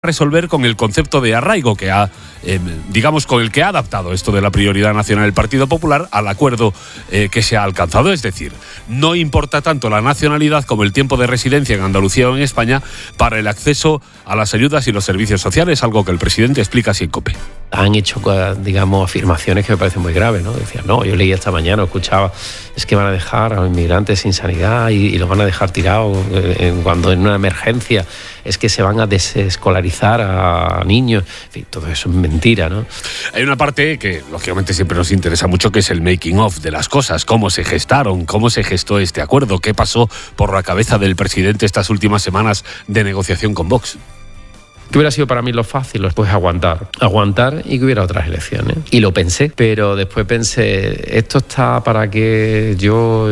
resolver con el concepto de arraigo que con el que ha adaptado esto de la prioridad nacional el Partido Popular al acuerdo que se ha alcanzado. Es decir, no importa tanto la nacionalidad como el tiempo de residencia en Andalucía o en España para el acceso a las ayudas y los servicios sociales, algo que el presidente explica así en COPE. Han hecho, afirmaciones que me parecen muy graves, ¿no? Decían, yo leí esta mañana, escuchaba, es que van a dejar a los inmigrantes sin sanidad y los van a dejar tirados cuando en una emergencia es que se van a desescolarizar a niños. En fin, todo eso es mentira, ¿no? Hay una parte que, lógicamente, siempre nos interesa mucho, que es el making of de las cosas, cómo se gestaron, cómo se gestó este acuerdo, qué pasó por la cabeza del presidente estas últimas semanas de negociación con Vox. ¿Qué hubiera sido para mí lo fácil? Pues aguantar y que hubiera otras elecciones. Y lo pensé, pero después pensé, esto está para que yo,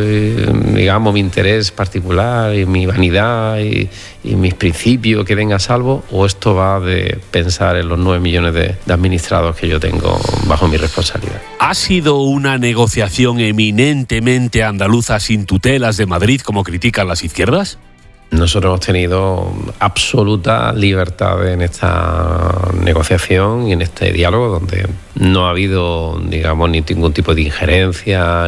mi interés particular y mi vanidad y mis principios queden a salvo, o esto va de pensar en los 9 millones de administrados que yo tengo bajo mi responsabilidad. ¿Ha sido una negociación eminentemente andaluza sin tutelas de Madrid, como critican las izquierdas? Nosotros hemos tenido absoluta libertad en esta negociación y en este diálogo, donde no ha habido, ni ningún tipo de injerencia,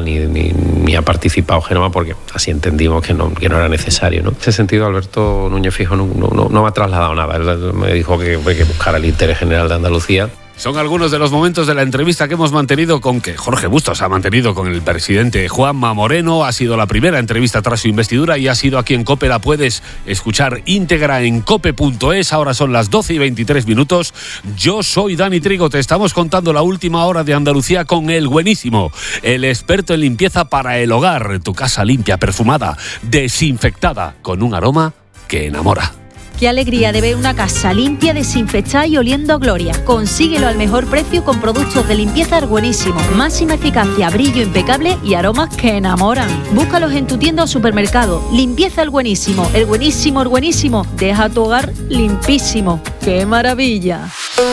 ni ha participado Génova, porque así entendimos que no era necesario, ¿no? En ese sentido, Alberto Núñez Feijóo no me ha trasladado nada. Él me dijo que buscara el interés general de Andalucía. Son algunos de los momentos de la entrevista que hemos mantenido que Jorge Bustos ha mantenido con el presidente Juanma Moreno. Ha sido la primera entrevista tras su investidura y ha sido aquí en COPE. La puedes escuchar íntegra en cope.es. Ahora son las 12:23. Yo soy Dani Trigo. Te estamos contando la última hora de Andalucía con El Buenísimo, el experto en limpieza para el hogar. Tu casa limpia, perfumada, desinfectada, con un aroma que enamora. Qué alegría de ver una casa limpia, desinfectada y oliendo a gloria. Consíguelo al mejor precio con productos de limpieza El Buenísimo. Máxima eficacia, brillo impecable y aromas que enamoran. Búscalos en tu tienda o supermercado. Limpieza El Buenísimo. El Buenísimo, El Buenísimo. Deja tu hogar limpísimo. ¡Qué maravilla!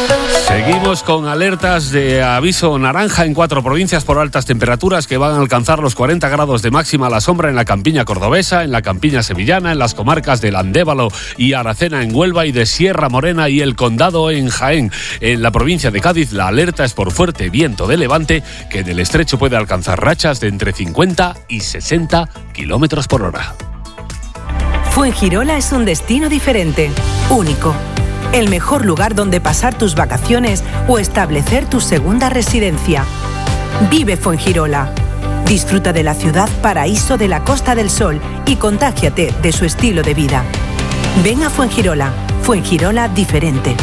Seguimos con alertas de aviso naranja en 4 provincias por altas temperaturas que van a alcanzar los 40 grados de máxima a la sombra en la campiña cordobesa, en la campiña sevillana, en las comarcas del Andévalo y Aracena en Huelva y de Sierra Morena y el Condado en Jaén. En la provincia de Cádiz la alerta es por fuerte viento de levante que en el estrecho puede alcanzar rachas de entre 50 y 60 kilómetros por hora. Fuengirola es un destino diferente, único. El mejor lugar donde pasar tus vacaciones o establecer tu segunda residencia. Vive Fuengirola. Disfruta de la ciudad paraíso de la Costa del Sol y contágiate de su estilo de vida. Ven a Fuengirola. Fuengirola diferente.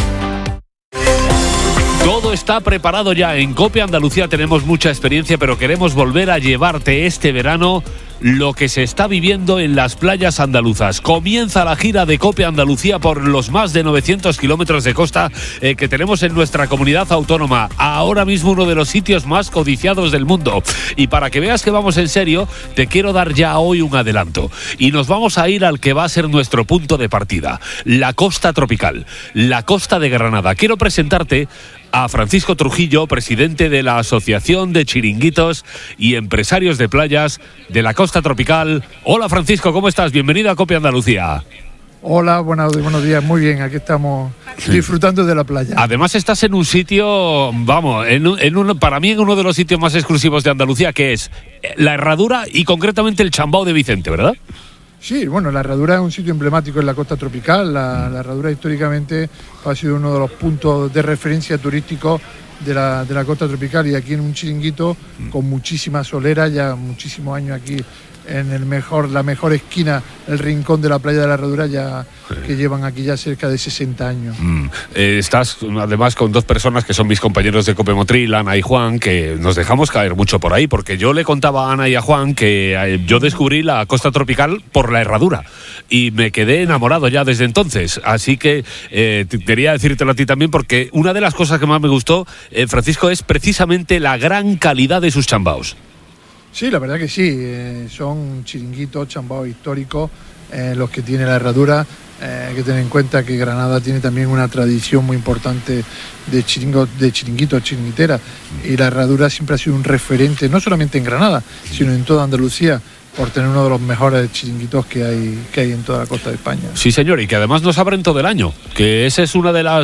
Todo está preparado ya. En COPE Andalucía tenemos mucha experiencia, pero queremos volver a llevarte este verano lo que se está viviendo en las playas andaluzas. Comienza la gira de COPE Andalucía por los más de 900 kilómetros de costa que tenemos en nuestra comunidad autónoma. Ahora mismo uno de los sitios más codiciados del mundo. Y para que veas que vamos en serio, te quiero dar ya hoy un adelanto. Y nos vamos a ir al que va a ser nuestro punto de partida. La costa tropical, la costa de Granada. Quiero presentarte a Francisco Trujillo, presidente de la Asociación de Chiringuitos y Empresarios de Playas de la Costa Tropical. Hola Francisco, ¿cómo estás? Bienvenido a COPE Andalucía. Hola, buenos días, muy bien, aquí estamos disfrutando de la playa. Además estás en un sitio, para mí en uno de los sitios más exclusivos de Andalucía, que es la Herradura y concretamente el Chambao de Vicente, ¿verdad? Sí, bueno, la Herradura es un sitio emblemático en la costa tropical. La Herradura históricamente ha sido uno de los puntos de referencia turísticos de la costa tropical, y aquí en un chiringuito con muchísima solera, ya muchísimos años aquí en la mejor esquina, el rincón de la playa de la Herradura, ya que llevan aquí ya cerca de 60 años. Estás además con 2 personas que son mis compañeros de COPE Motril, Ana y Juan, que nos dejamos caer mucho por ahí, porque yo le contaba a Ana y a Juan que yo descubrí la costa tropical por la Herradura y me quedé enamorado ya desde entonces. Así que quería decírtelo a ti también, porque una de las cosas que más me gustó, Francisco, es precisamente la gran calidad de sus chambaos. Sí, la verdad que sí, son chiringuitos, chambaos históricos, los que tiene la Herradura. Hay que tener en cuenta que Granada tiene también una tradición muy importante de chiringuitos, chiringuiteras, y la Herradura siempre ha sido un referente, no solamente en Granada, sino en toda Andalucía, por tener uno de los mejores chiringuitos que hay en toda la costa de España. Sí, señor, y que además nos abren todo el año, que esa es una de las